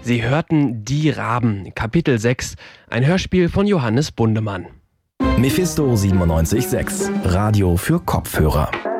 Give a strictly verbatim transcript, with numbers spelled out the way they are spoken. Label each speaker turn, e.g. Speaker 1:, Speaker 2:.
Speaker 1: Sie hörten Die Raben, Kapitel sechs, ein Hörspiel von Johannes Bundemann.
Speaker 2: Mephisto siebenundneunzig Komma sechs, Radio für Kopfhörer.